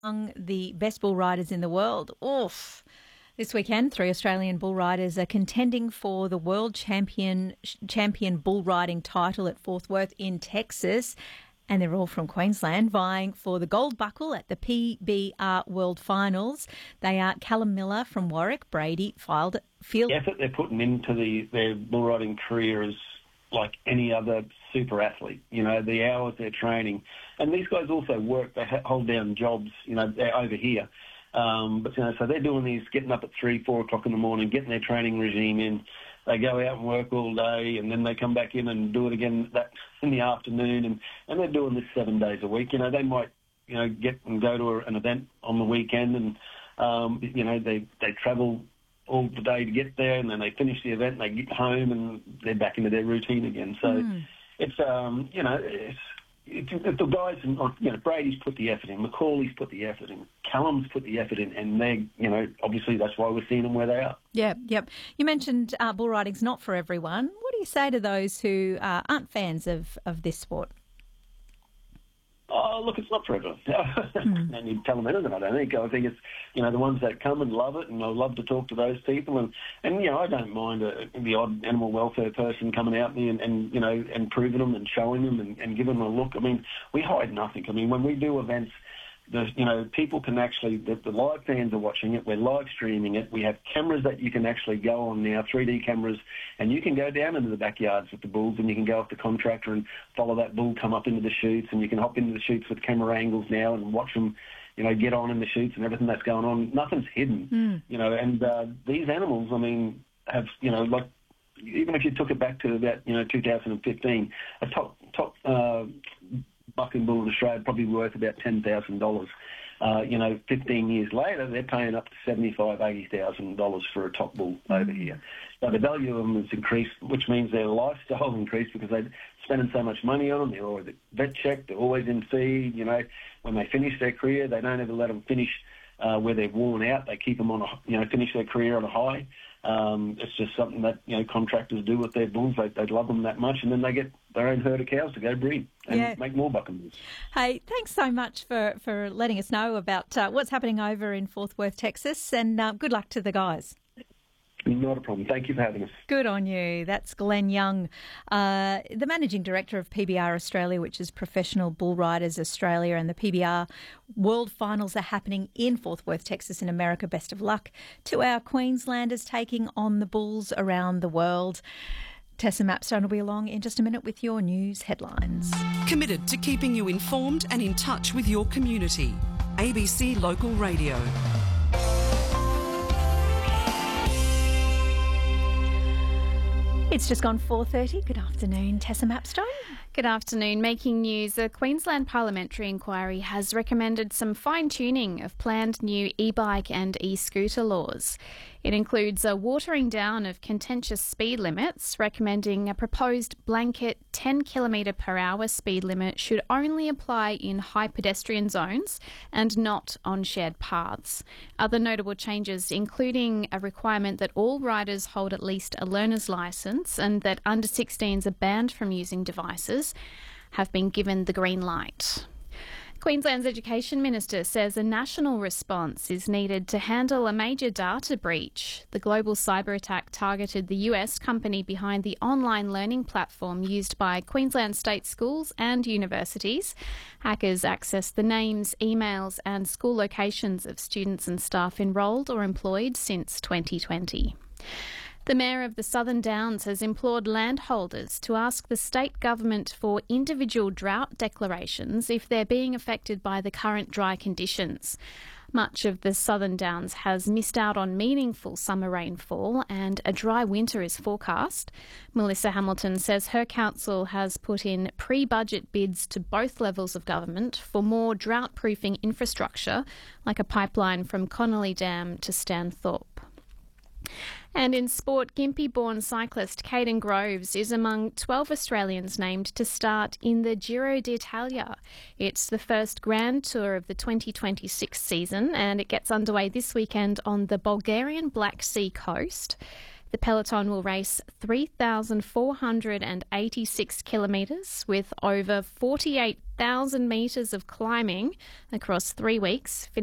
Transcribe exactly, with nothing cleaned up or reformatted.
Among the best bull riders in the world. Oof. This weekend, three Australian bull riders are contending for the world champion champion bull riding title at Fort Worth in Texas. And they're all from Queensland, vying for the gold buckle at the P B R World Finals. They are Callum Miller from Warwick, Brady Field. The effort they're putting into the, their bull riding career is like any other super athlete, you know, the hours they're training. And these guys also work, they hold down jobs, you know, they're over here. Um, but, you know, so they're doing these, getting up at three, four o'clock in the morning, getting their training regime in. They go out and work all day, and then they come back in and do it again that in the afternoon. And, and they're doing this seven days a week. You know, they might, you know, get and go to a, an event on the weekend, and, um, you know, they, they travel all the day to get there, and then they finish the event, and they get home, and they're back into their routine again. So mm. it's, um, you know, it's, it's, it's the guys, and you know, Brady's put the effort in, McCauley's put the effort in, Callum's put the effort in, and they, you know, obviously that's why we're seeing them where they are. Yeah, yep. You mentioned uh, bull riding's not for everyone. What do you say to those who uh, aren't fans of, of this sport? Oh, look, it's not for everyone. Mm. And you tell them anything, I don't think. I think it's, you know, the ones that come and love it, and I love to talk to those people. And, and you know, I don't mind a, the odd animal welfare person coming out there and, and you know, and proving them and showing them and, and giving them a look. I mean, we hide nothing. I mean, when we do events, the, you know, people can actually, the, the live fans are watching it, we're live streaming it, we have cameras that you can actually go on now, three D cameras, and you can go down into the backyards with the bulls, and you can go off the contractor and follow that bull come up into the chutes, and you can hop into the chutes with camera angles now and watch them, you know, get on in the chutes and everything that's going on. Nothing's hidden, mm. you know, and uh, these animals, I mean, have, you know, like, even if you took it back to about, you know, two thousand fifteen, a top, top, uh, bucking bull in Australia probably worth about ten thousand dollars. Uh, you know, fifteen years later, they're paying up to seventy-five thousand dollars, eighty thousand dollars for a top bull mm. over here. So the value of them has increased, which means their lifestyle increased because they're spending so much money on them. They're always vet checked, they're always in feed. You know, when they finish their career, they don't ever let them finish uh, where they're worn out. They keep them on a, you know, finish their career on a high. Um, it's just something that, you know, contractors do with their bulls. They, they love them that much, and then they get their own herd of cows to go breed and yeah. make more bucking bulls. Hey, thanks so much for, for letting us know about uh, what's happening over in Fort Worth, Texas, and uh, good luck to the guys. Not a problem. Thank you for having us. Good on you. That's Glenn Young, uh, the Managing Director of P B R Australia, which is Professional Bull Riders Australia, and the P B R World Finals are happening in Fort Worth, Texas in America. Best of luck to our Queenslanders taking on the bulls around the world. Tessa Mapstone will be along in just a minute with your news headlines. Committed to keeping you informed and in touch with your community. A B C Local Radio. It's just gone four thirty. Good afternoon, Tessa Mapstone. Good afternoon. Making news, a Queensland parliamentary inquiry has recommended some fine-tuning of planned new e-bike and e-scooter laws. It includes a watering down of contentious speed limits, recommending a proposed blanket ten kilometre per hour speed limit should only apply in high pedestrian zones and not on shared paths. Other notable changes including a requirement that all riders hold at least a learner's licence and that under sixteens are banned from using devices have been given the green light. Queensland's Education Minister says a national response is needed to handle a major data breach. The global cyber attack targeted the U S company behind the online learning platform used by Queensland state schools and universities. Hackers accessed the names, emails and school locations of students and staff enrolled or employed since twenty twenty. The Mayor of the Southern Downs has implored landholders to ask the state government for individual drought declarations if they're being affected by the current dry conditions. Much of the Southern Downs has missed out on meaningful summer rainfall and a dry winter is forecast. Melissa Hamilton says her council has put in pre-budget bids to both levels of government for more drought-proofing infrastructure, like a pipeline from Connolly Dam to Stanthorpe. And in sport, Gympie-born cyclist Caden Groves is among twelve Australians named to start in the Giro d'Italia. It's the first Grand Tour of the twenty twenty-six season and it gets underway this weekend on the Bulgarian Black Sea coast. The peloton will race three thousand four hundred eighty-six kilometres with over forty-eight thousand metres of climbing across three weeks,